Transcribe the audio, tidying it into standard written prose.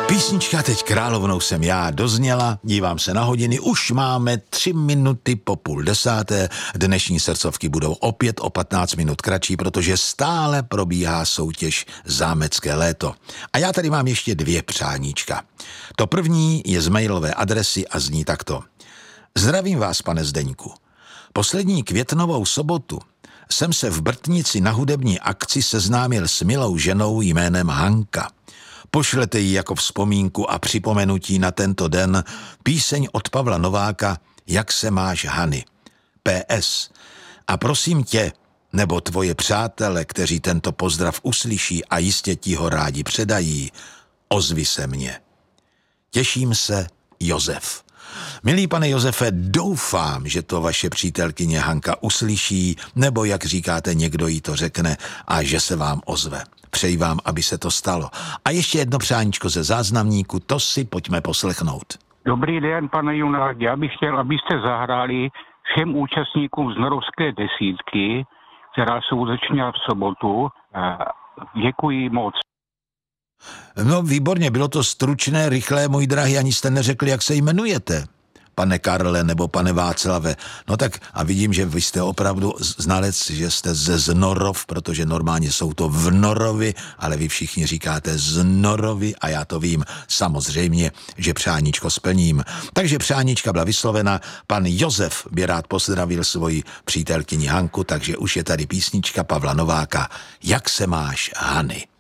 Písnička Teď královnou jsem já dozněla, dívám se na hodiny, už máme 3 minuty po 9:30. Dnešní srdcovky budou opět o 15 minut kratší, protože stále probíhá soutěž Zámecké léto. A já tady mám ještě 2 přáníčka. To první je z mailové adresy a zní takto. Zdravím vás, pane Zdeňku. Poslední květnovou sobotu jsem se v Brtnici na hudební akci seznámil s milou ženou jménem Hanka. Pošlete jí jako vzpomínku a připomenutí na tento den píseň od Pavla Nováka Jak se máš, Hany. PS. A prosím tě, nebo tvoje přátele, kteří tento pozdrav uslyší a jistě ti ho rádi předají, ozvi se mně. Těším se, Josef. Milý pane Josefe, doufám, že to vaše přítelkyně Hanka uslyší, nebo jak říkáte, někdo jí to řekne a že se vám ozve. Přeji vám, aby se to stalo. A ještě jedno přáníčko ze záznamníku, to si pojďme poslechnout. Dobrý den, pane Junák, já bych chtěl, abyste zahráli všem účastníkům z Norovské desítky, která se uskutečnila v sobotu. Děkuji moc. No výborně, bylo to stručné, rychlé, můj drahý, ani jste neřekli, jak se jmenujete, pane Karle nebo pane Václave. No tak a vidím, že vy jste opravdu znalec, že jste ze Znorov, protože normálně jsou to v Norovi, ale vy všichni říkáte Znorovi a já to vím samozřejmě, že přáníčko splním. Takže přáníčka byla vyslovena, pan Josef by rád pozdravil svoji přítelkyni Hanku, takže už je tady písnička Pavla Nováka Jak se máš, Hany.